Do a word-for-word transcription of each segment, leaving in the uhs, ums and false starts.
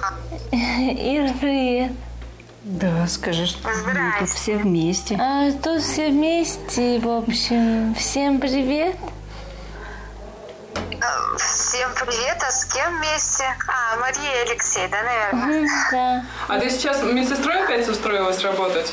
Ира, привет. Да, скажи, что мы тут все вместе. А, тут все вместе, в общем. Всем привет. Всем привет, а с кем вместе? А, Мария и Алексей, да, наверное? Угу, да. А ты сейчас медсестрой опять устроилась работать?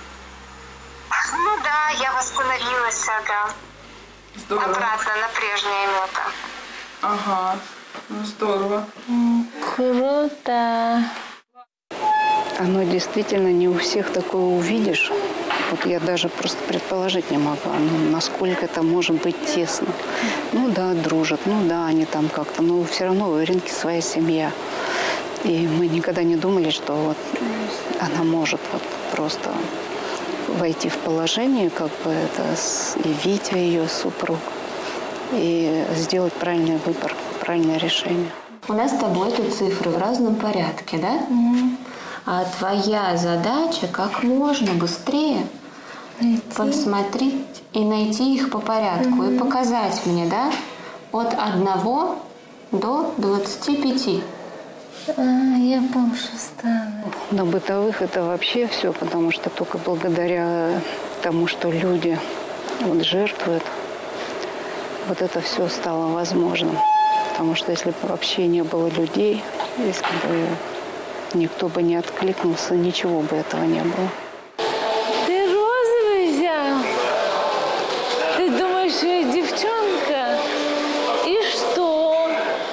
Ну да, я восстановилась, ага. Здорово. Обратно на прежнее место. Ага, ну здорово. Круто. Оно действительно не у всех такое увидишь. Вот я даже просто предположить не могла, ну, насколько это может быть тесно. Ну да, дружат, ну да, они там как-то, но все равно у Иринки своя семья. И мы никогда не думали, что вот она может вот просто войти в положение, как бы это, и Витя, ее супруг, и сделать правильный выбор, правильное решение. У нас с тобой тут цифры в разном порядке, да? Угу. А твоя задача как можно быстрее найти. Посмотреть и найти их по порядку. Угу. И показать мне, да, от одного до двадцати пяти. А, я больше стану. На бытовых это вообще все, потому что только благодаря тому, что люди вот жертвуют, вот это все стало возможным. Потому что если бы вообще не было людей, если бы никто бы не откликнулся, ничего бы этого не было. Ты розовый взял? Ты думаешь, я девчонка? И что?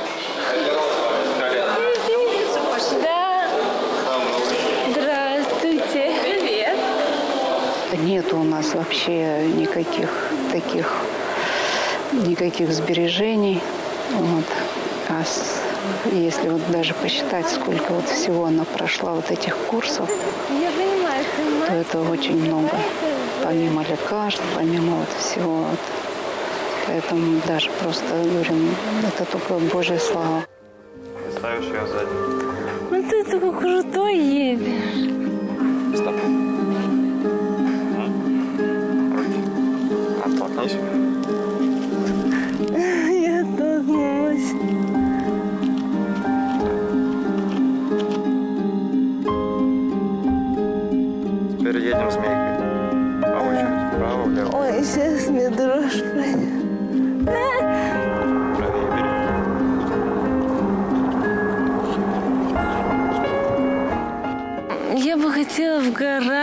Да. Здравствуйте. Привет. Нет у нас вообще никаких таких, никаких сбережений. Вот. А с, если вот даже посчитать, сколько вот всего она прошла вот этих курсов, Я понимаю, то это очень много. Помимо лекарств, помимо вот всего. Вот. Поэтому даже просто, говорим, это только Божья слава. Ставишь ее сзади. Ну ты такой крутой едешь. Стоп. Руки. Оттолкнись. Я толкнулась. Теперь едем змейкой. По очереди. Вправо, влево. Ой, сейчас мне дрожь пройдет. Правее бери. Я бы хотела в горах.